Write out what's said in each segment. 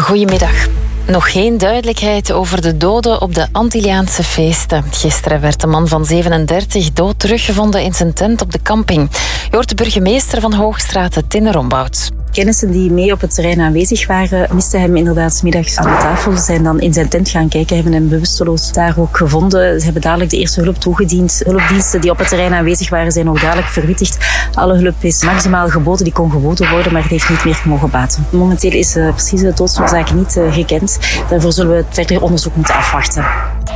Goedemiddag. Nog geen duidelijkheid over de doden op de Antilliaanse feesten. Gisteren werd de man van 37 dood teruggevonden in zijn tent op de camping. Je hoort de burgemeester van Hoogstraten, Tinne Rombout. Kennissen die mee op het terrein aanwezig waren, misten hem inderdaad 's middags aan de tafel. Ze zijn dan in zijn tent gaan kijken, hebben hem bewusteloos daar ook gevonden. Ze hebben dadelijk de eerste hulp toegediend. Hulpdiensten die op het terrein aanwezig waren, zijn ook dadelijk verwittigd. Alle hulp is maximaal geboden, die kon geboden worden, maar het heeft niet meer mogen baten. Momenteel is de precieze doodsoorzaak niet gekend. Daarvoor zullen we het verder onderzoek moeten afwachten.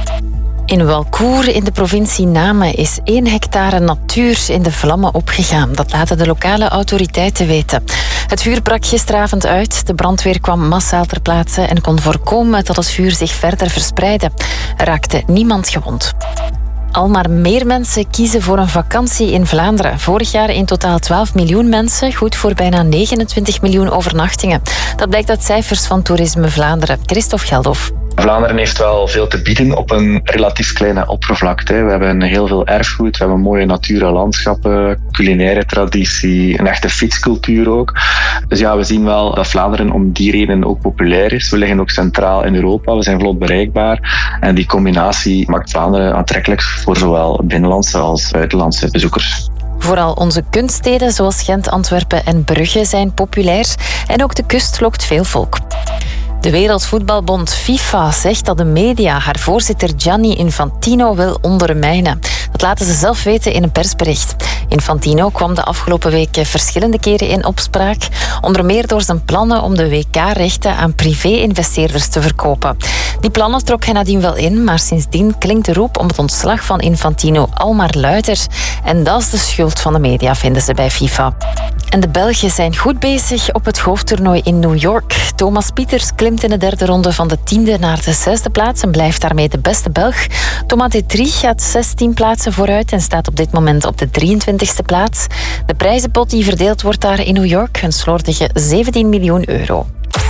In Walcourt in de provincie Namen is 1 hectare natuur in de vlammen opgegaan. Dat laten de lokale autoriteiten weten. Het vuur brak gisteravond uit. De brandweer kwam massaal ter plaatse en kon voorkomen dat het vuur zich verder verspreidde. Er raakte niemand gewond. Al maar meer mensen kiezen voor een vakantie in Vlaanderen. Vorig jaar in totaal 12 miljoen mensen, goed voor bijna 29 miljoen overnachtingen. Dat blijkt uit cijfers van Toerisme Vlaanderen. Christophe Geldof. Vlaanderen heeft wel veel te bieden op een relatief kleine oppervlakte. We hebben heel veel erfgoed, we hebben mooie natuur en landschappen, culinaire traditie, een echte fietscultuur ook. Dus ja, we zien wel dat Vlaanderen om die reden ook populair is. We liggen ook centraal in Europa, we zijn vlot bereikbaar. En die combinatie maakt Vlaanderen aantrekkelijk voor zowel binnenlandse als buitenlandse bezoekers. Vooral onze kunststeden zoals Gent, Antwerpen en Brugge zijn populair. En ook de kust lokt veel volk. De Wereldvoetbalbond FIFA zegt dat de media haar voorzitter Gianni Infantino wil ondermijnen. Dat laten ze zelf weten in een persbericht. Infantino kwam de afgelopen weken verschillende keren in opspraak, onder meer door zijn plannen om de WK-rechten aan privé-investeerders te verkopen. Die plannen trok hij nadien wel in, maar sindsdien klinkt de roep om het ontslag van Infantino al maar luider. En dat is de schuld van de media, vinden ze bij FIFA. En de Belgen zijn goed bezig op het hoofdtoernooi in New York. Thomas Pieters klimt in de 3e ronde van de 10e naar de 6e plaats en blijft daarmee de beste Belg. Thomas Detry gaat 16 plaatsen vooruit en staat op dit moment op de 23e plaats. De prijzenpot die verdeeld wordt daar in New York, een slordige 17 miljoen euro.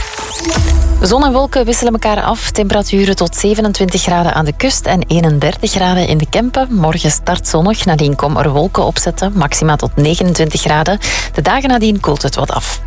Zon en wolken wisselen elkaar af. Temperaturen tot 27 graden aan de kust en 31 graden in de Kempen. Morgen start zonnig, nadien komen er wolken opzetten. Maxima tot 29 graden. De dagen nadien koelt het wat af.